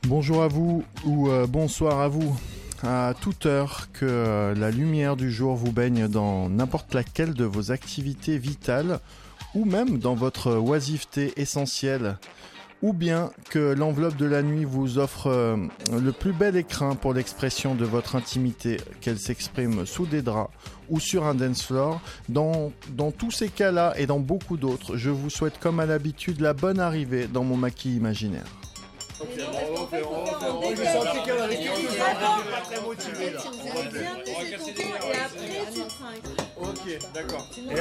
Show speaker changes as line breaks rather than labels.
Bonjour à vous ou bonsoir à vous. À toute heure que la lumière du jour vous baigne dans n'importe laquelle de vos activités vitales ou même dans votre oisiveté essentielle, ou bien que l'enveloppe de la nuit vous offre le plus bel écrin pour l'expression de votre intimité, qu'elle s'exprime sous des draps ou sur un dance floor. Dans tous ces cas-là et dans beaucoup d'autres, je vous souhaite comme à l'habitude la bonne arrivée dans mon maquis imaginaire.
Je sentais qu'elle avait quelque chose pas très motivé là.
Tu faisais bien laisser ton temps et après tu trinques.
Ok, d'accord.